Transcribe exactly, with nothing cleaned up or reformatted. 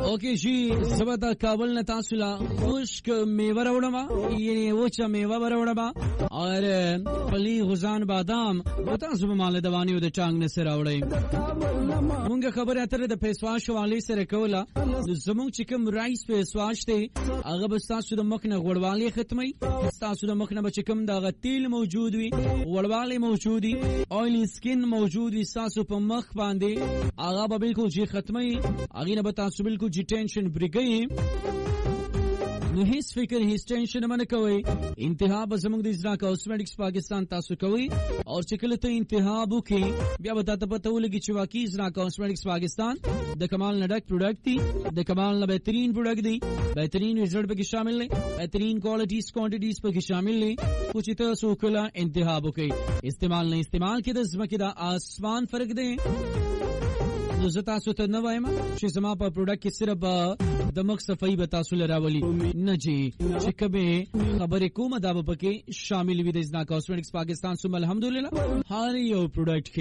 اوکے جی زبتا کابل نه تاسو لا خشک میوه راوړم یعنی وچه میوه راوړم اور پلی غزان بادام تاسو به مال دوانی او د چانګ نه سره راوړی مونږه خبره اتره د فیسواش والی سره کوله زمونږ چې کوم رایس فیسواش دی هغه به تاسو د مخ نه غوړوالی ختمي تاسو د مخ نه به کوم دا تیل موجود وي غوړوالی موجود وي اویلی سکین موجود وي تاسو په مخ باندې هغه به بالکل جی ختمي هغه نه به تاسو بالکل جی ټینشن بریګي نو هیڅ فکر هیڅ ټینشن منه کوي انتها به زموږ د اجرا کاسمیټکس پاکستان تاسو کوي او چې کله ته انتها وکي بیا به تاسو پته ولګي چې واقعي اجرا کاسمیټکس پاکستان د کمال نډک پروډکټ دی د کمال نه بهترین پروډکټ دی بهترین رزلټ به شامل دي بهترین کوالټیز کوانټیټیز په شامل دي خو چې تاسو کله انتها وکي استعمال نه استعمال کې د زمکه د اسمان فرق دی نو زه تاسو ته نه وایم چې زما په پروډکټ کې صرف د مخ صفائی به تاسو لراولي نه جی چې کبه خبرې کومه دا به پکې شامل وي د ځنا کاسمیټکس پاکستان سم الحمدلله هر یو پروډکټ